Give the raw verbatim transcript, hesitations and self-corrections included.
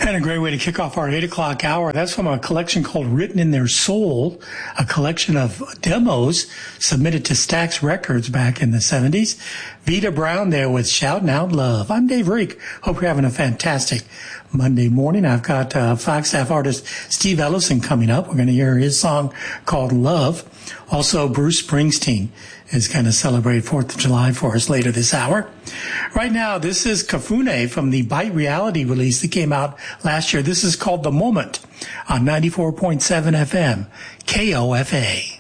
And a great way to kick off our eight o'clock hour. That's from a collection called Written in Their Soul, a collection of demos submitted to Stax Records back in the seventies. Vita Brown there with Shouting Out Love. I'm Dave Reek. Hope you're having a fantastic Monday morning. I've got uh, Flagstaff artist Steve Ellison coming up. We're going to hear his song called Love. Also, Bruce Springsteen is going to celebrate fourth of July for us later this hour. Right now, this is Kafune from the Bite Reality release that came out last year. This is called The Moment on ninety-four point seven F M, K O F A.